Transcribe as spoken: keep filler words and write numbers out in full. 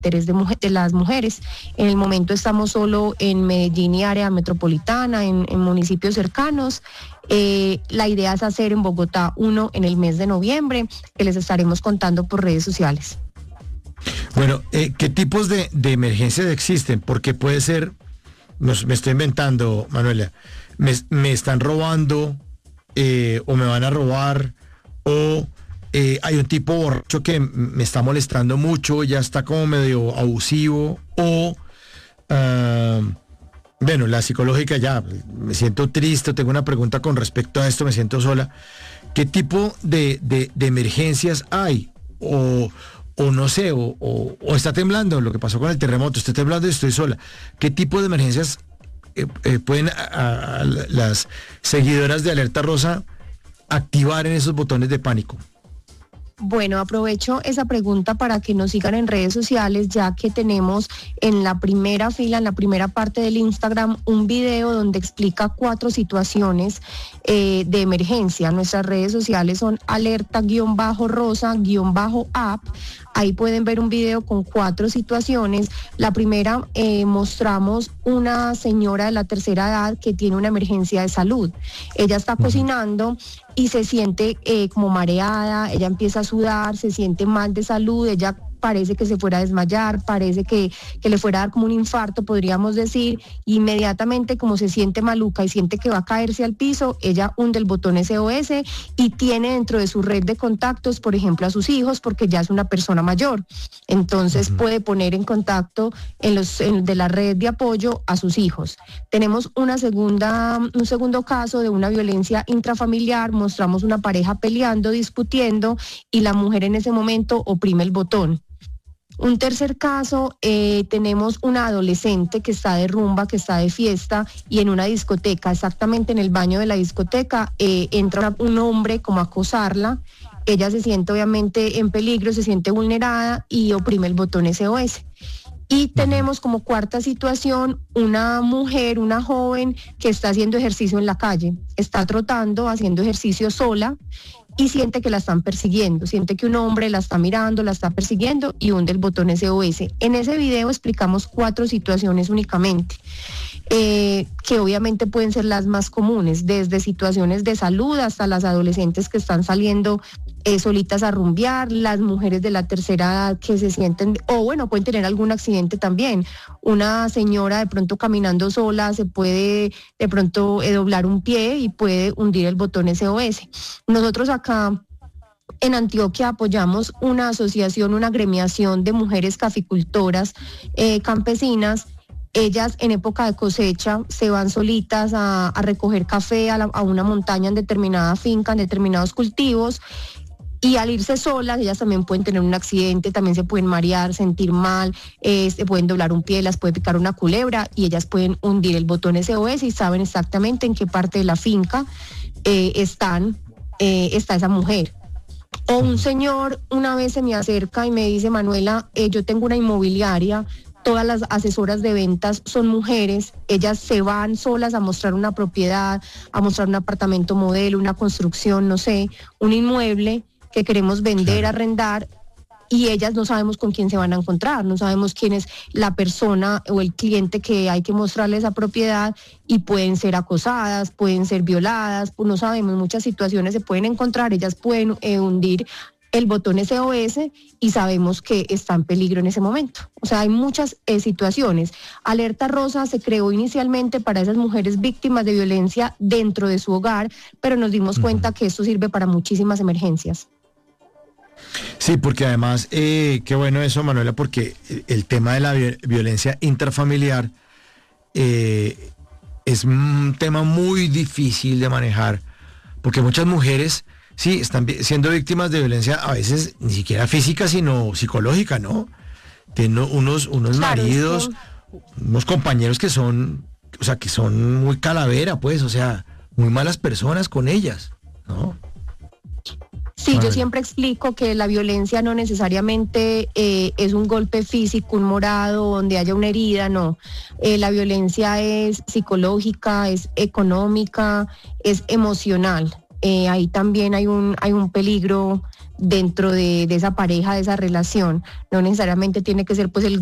interés de, mujer, de las mujeres. En el momento estamos solo en Medellín y área metropolitana, en, en municipios cercanos. Eh, la idea es hacer en Bogotá uno en el mes de noviembre, que les estaremos contando por redes sociales. Bueno, eh, ¿qué tipos de, de emergencias existen? Porque puede ser, no, me estoy inventando, Manuela, me, me están robando eh, o me van a robar, o eh, hay un tipo borracho que me está molestando mucho, ya está como medio abusivo, o uh, bueno, la psicológica ya, me siento triste, tengo una pregunta con respecto a esto, me siento sola. ¿Qué tipo de, de, de emergencias hay? O o no sé, o, o, o está temblando, lo que pasó con el terremoto, estoy temblando y estoy sola. ¿Qué tipo de emergencias eh, eh, pueden a, a, a las seguidoras de Alerta Rosa activar en esos botones de pánico? Bueno, aprovecho esa pregunta para que nos sigan en redes sociales, ya que tenemos en la primera fila, en la primera parte del Instagram, un video donde explica cuatro situaciones eh, de emergencia. Nuestras redes sociales son alerta-rosa-app. Ahí pueden ver un video con cuatro situaciones. La primera, eh, mostramos una señora de la tercera edad que tiene una emergencia de salud. Ella está cocinando y se siente eh, como mareada, ella empieza a sudar, se siente mal de salud, ella parece que se fuera a desmayar, parece que, que le fuera a dar como un infarto, podríamos decir. Inmediatamente, como se siente maluca y siente que va a caerse al piso, ella hunde el botón S O S y tiene dentro de su red de contactos, por ejemplo, a sus hijos, porque ya es una persona mayor. Entonces uh-huh. puede poner en contacto en los en, de la red de apoyo a sus hijos. Tenemos una segunda, un segundo caso de una violencia intrafamiliar. Mostramos una pareja peleando, discutiendo, y la mujer en ese momento oprime el botón. Un tercer caso, eh, tenemos una adolescente que está de rumba, que está de fiesta, y en una discoteca, exactamente en el baño de la discoteca, eh, entra un hombre como a acosarla. Ella se siente obviamente en peligro, se siente vulnerada y oprime el botón S O S. Y tenemos como cuarta situación una mujer, una joven que está haciendo ejercicio en la calle, está trotando, haciendo ejercicio sola, y siente que la están persiguiendo, siente que un hombre la está mirando, la está persiguiendo y hunde el botón S O S. En ese video explicamos cuatro situaciones únicamente, eh, que obviamente pueden ser las más comunes, desde situaciones de salud hasta las adolescentes que están saliendo eh, solitas a rumbear, las mujeres de la tercera edad que se sienten, o bueno, pueden tener algún accidente también. Una señora de pronto caminando sola se puede de pronto eh, doblar un pie y puede hundir el botón S O S. Nosotros acá en Antioquia apoyamos una asociación, una agremiación de mujeres caficultoras, eh, campesinas. Ellas en época de cosecha se van solitas a, a recoger café a, la, a una montaña en determinada finca, en determinados cultivos, y al irse solas ellas también pueden tener un accidente, también se pueden marear, sentir mal, eh, se pueden doblar un pie, las puede picar una culebra y ellas pueden hundir el botón S O S y saben exactamente en qué parte de la finca eh, están, eh, está esa mujer. O un señor una vez se me acerca y me dice: Manuela, eh, yo tengo una inmobiliaria, todas las asesoras de ventas son mujeres, ellas se van solas a mostrar una propiedad, a mostrar un apartamento modelo, una construcción, no sé, un inmueble que queremos vender, arrendar, y ellas no sabemos con quién se van a encontrar, no sabemos quién es la persona o el cliente que hay que mostrarle esa propiedad, y pueden ser acosadas, pueden ser violadas, pues no sabemos, muchas situaciones se pueden encontrar, ellas pueden eh, hundir el botón S O S y sabemos que está en peligro en ese momento. O sea, hay muchas eh, situaciones. Alerta Rosa se creó inicialmente para esas mujeres víctimas de violencia dentro de su hogar, pero nos dimos uh-huh. cuenta que esto sirve para muchísimas emergencias. Sí, porque además, eh, qué bueno eso, Manuela, porque el tema de la violencia intrafamiliar eh, es un tema muy difícil de manejar, porque muchas mujeres, sí, están siendo víctimas de violencia, a veces ni siquiera física, sino psicológica, ¿no? Tienen unos, unos claro, maridos, sí. unos compañeros que son, o sea, que son muy calavera, pues, o sea, muy malas personas con ellas, ¿no? Sí, yo siempre explico que la violencia no necesariamente eh, es un golpe físico, un morado, donde haya una herida, no. Eh, la violencia es psicológica, es económica, es emocional. eh, ahí también hay un, hay un peligro dentro de, de esa pareja, de esa relación. No necesariamente tiene que ser pues el